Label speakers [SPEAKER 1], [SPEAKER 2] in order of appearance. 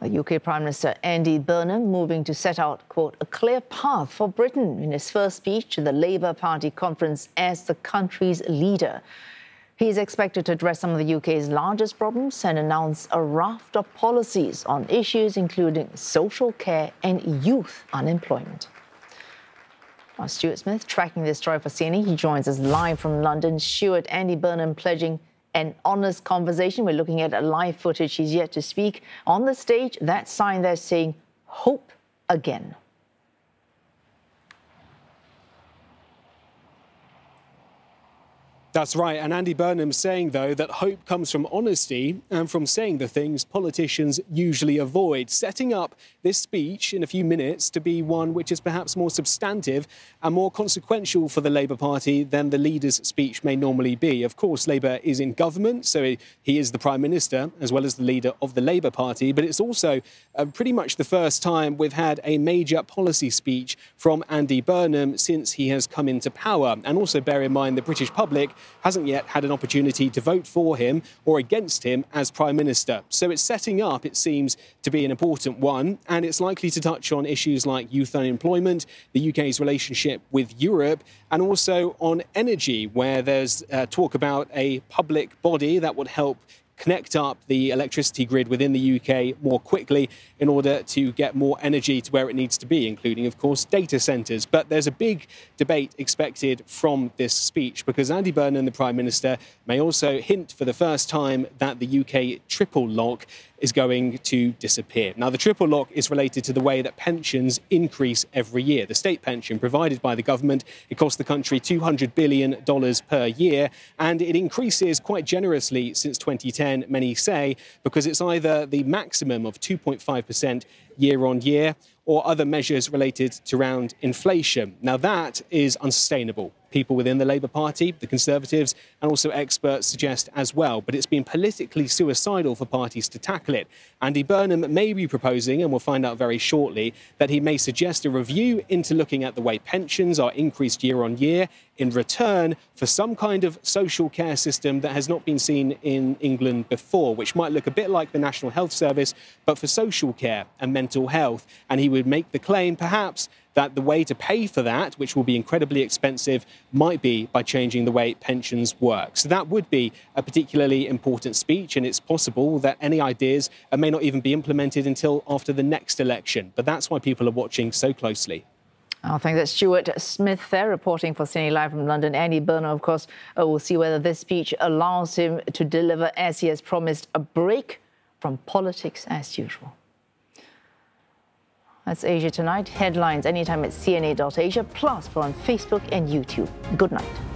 [SPEAKER 1] UK Prime Minister Andy Burnham moving to set out, quote, a clear path for Britain in his first speech to the Labour Party conference as the country's leader. He is expected to address some of the UK's largest problems and announce a raft of policies on issues including social care and youth unemployment. Now, Stuart Smith tracking this story for CNN. He joins us live from London. Stuart, Andy Burnham pledging an honest conversation. We're looking at a live footage. He's yet to speak. On the stage, that sign there saying, hope again.
[SPEAKER 2] That's right. And Andy Burnham saying, though, that hope comes from honesty and from saying the things politicians usually avoid, setting up this speech in a few minutes to be one which is perhaps more substantive and more consequential for the Labour Party than the leader's speech may normally be. Of course, Labour is in government, so he is the Prime Minister as well as the leader of the Labour Party. But it's also pretty much the first time we've had a major policy speech from Andy Burnham since he has come into power. And also bear in mind the British public hasn't yet had an opportunity to vote for him or against him as Prime Minister. So it's setting up, it seems, to be an important one, and it's likely to touch on issues like youth unemployment, the UK's relationship with Europe, and also on energy, where there's talk about a public body that would help connect up the electricity grid within the UK more quickly in order to get more energy to where it needs to be, including, of course, data centres. But there's a big debate expected from this speech because Andy Burnham, the Prime Minister, may also hint for the first time that the UK triple lock is going to disappear. Now, the triple lock is related to the way that pensions increase every year. The state pension provided by the government, it costs the country $200 billion per year, and it increases quite generously since 2010, many say, because it's either the maximum of 2.5% year on year or other measures related to around inflation. Now, that is unsustainable. People within the Labour Party, the Conservatives, and also experts suggest as well. But it's been politically suicidal for parties to tackle it. Andy Burnham may be proposing, and we'll find out very shortly, that he may suggest a review into looking at the way pensions are increased year on year in return for some kind of social care system that has not been seen in England before, which might look a bit like the National Health Service, but for social care and mental health. And he would make the claim, perhaps, that the way to pay for that, which will be incredibly expensive, might be by changing the way pensions work. So that would be a particularly important speech, and it's possible that any ideas may not even be implemented until after the next election. But that's why people are watching so closely.
[SPEAKER 1] I think that's Stuart Smith there reporting for CNN Live from London. Andy Burnham, of course, will see whether this speech allows him to deliver, as he has promised, a break from politics as usual. That's Asia Tonight. Headlines anytime at cna.asia. Plus, we're on Facebook and YouTube. Good night.